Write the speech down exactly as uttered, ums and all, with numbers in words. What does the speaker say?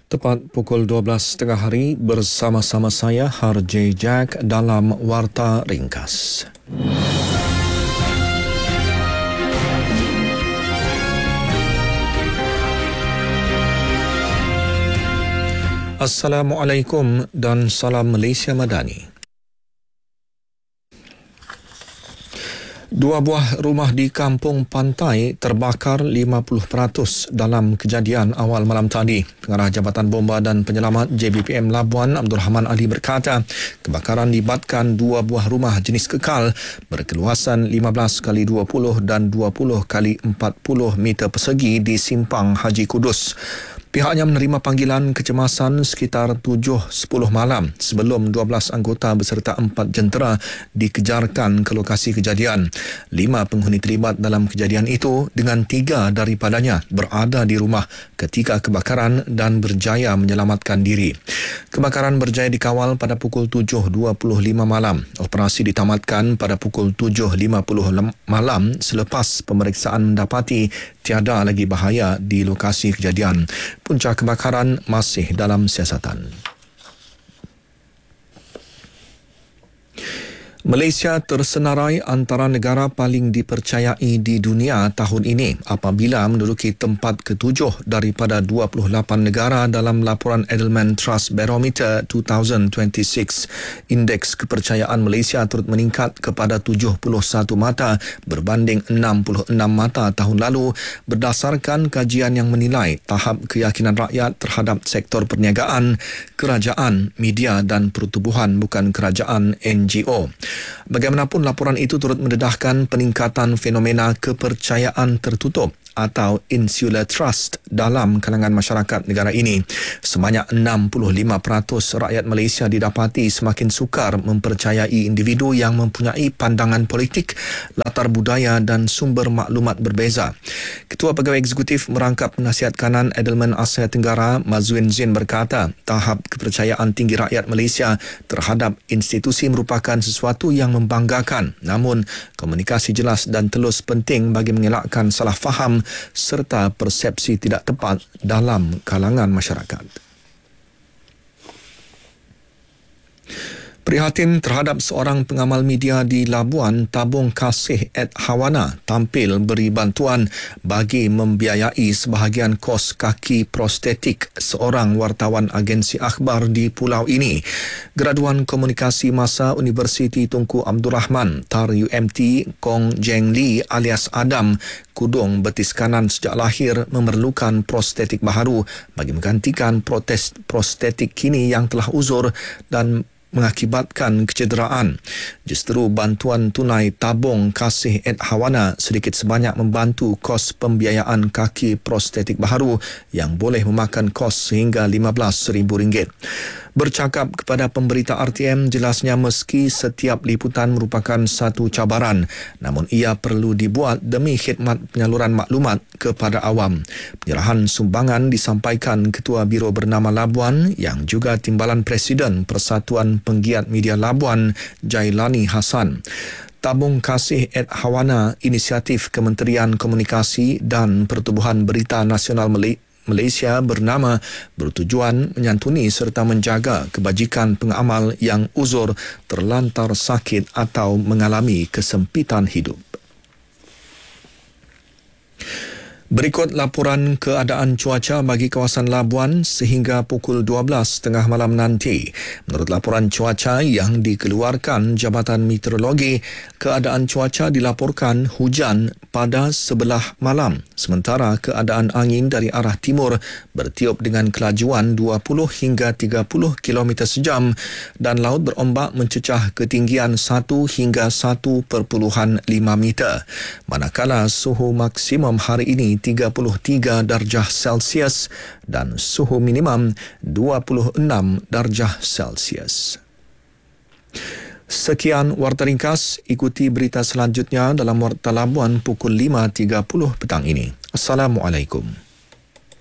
Tepat pukul dua belas tiga puluh hari bersama-sama saya Har J. Jack dalam Warta Ringkas. Assalamualaikum dan salam Malaysia Madani. Dua buah rumah di Kampung Pantai terbakar lima puluh peratus dalam kejadian awal malam tadi. Pengarah Jabatan Bomba dan Penyelamat J B P M Labuan, Abdul Rahman Ali berkata, kebakaran libatkan dua buah rumah jenis kekal berkeluasan lima belas kali dua puluh dan dua puluh kali empat puluh meter persegi di Simpang Haji Kudus. Pihaknya menerima panggilan kecemasan sekitar tujuh sepuluh malam sebelum dua belas anggota beserta empat jentera dikejarkan ke lokasi kejadian. Lima penghuni terlibat dalam kejadian itu dengan tiga daripadanya berada di rumah ketika kebakaran dan berjaya menyelamatkan diri. Kebakaran berjaya dikawal pada pukul tujuh dua puluh lima malam. Operasi ditamatkan pada pukul tujuh lima puluh malam selepas pemeriksaan mendapati tiada lagi bahaya di lokasi kejadian. Punca kebakaran masih dalam siasatan. Malaysia tersenarai antara negara paling dipercayai di dunia tahun ini apabila menduduki tempat ketujuh daripada dua puluh lapan negara dalam laporan Edelman Trust Barometer dua ribu dua puluh enam. Indeks kepercayaan Malaysia turut meningkat kepada tujuh puluh satu mata berbanding enam puluh enam mata tahun lalu berdasarkan kajian yang menilai tahap keyakinan rakyat terhadap sektor perniagaan, kerajaan, media dan pertubuhan bukan kerajaan N G O. Bagaimanapun, laporan itu turut mendedahkan peningkatan fenomena kepercayaan tertutup atau insular trust dalam kalangan masyarakat negara ini. Sebanyak enam puluh lima peratus rakyat Malaysia didapati semakin sukar mempercayai individu yang mempunyai pandangan politik, latar budaya dan sumber maklumat berbeza. Ketua Pegawai Eksekutif Merangkap Penasihat Kanan Edelman Asia Tenggara, Mazwin Zain berkata, tahap kepercayaan tinggi rakyat Malaysia terhadap institusi merupakan sesuatu yang membanggakan. Namun, komunikasi jelas dan telus penting bagi mengelakkan salah faham serta persepsi tidak tepat dalam kalangan masyarakat. Prihatin terhadap seorang pengamal media di Labuan, Tabung Kasih et Hawana tampil beri bantuan bagi membiayai sebahagian kos kaki prostetik seorang wartawan agensi akhbar di pulau ini. Graduan Komunikasi Masa Universiti Tunku Abdul Rahman, T A R U M T, Kong Jeng Lee alias Adam, kudung betis kanan sejak lahir memerlukan prostetik baharu bagi menggantikan protes prostetik kini yang telah uzur dan mengakibatkan kecederaan. Justeru bantuan tunai Tabung Kasih et Hawana sedikit sebanyak membantu kos pembiayaan kaki prostetik baharu yang boleh memakan kos sehingga lima belas ribu ringgit. Bercakap kepada pemberita R T M, jelasnya meski setiap liputan merupakan satu cabaran, namun ia perlu dibuat demi khidmat penyaluran maklumat kepada awam. Penyerahan sumbangan disampaikan Ketua Biro Bernama Labuan yang juga Timbalan Presiden Persatuan Penggiat Media Labuan, Jailani Hassan. Tabung Kasih et Hawana, inisiatif Kementerian Komunikasi dan Pertubuhan Berita Nasional Malaysia Malaysia bernama bertujuan menyantuni serta menjaga kebajikan pengamal yang uzur, terlantar sakit atau mengalami kesempitan hidup. Berikut laporan keadaan cuaca bagi kawasan Labuan sehingga pukul dua belas tiga puluh malam nanti. Menurut laporan cuaca yang dikeluarkan Jabatan Meteorologi, keadaan cuaca dilaporkan hujan pada sebelah malam, sementara keadaan angin dari arah timur bertiup dengan kelajuan dua puluh hingga tiga puluh kilometer sejam dan laut berombak mencecah ketinggian satu hingga satu perpuluhan lima meter. Manakala suhu maksimum hari ini tiga puluh tiga darjah Celsius dan suhu minimum dua puluh enam darjah Celsius. Sekian Warta Ringkas, ikuti berita selanjutnya dalam Warta Labuan pukul lima tiga puluh petang ini. Assalamualaikum.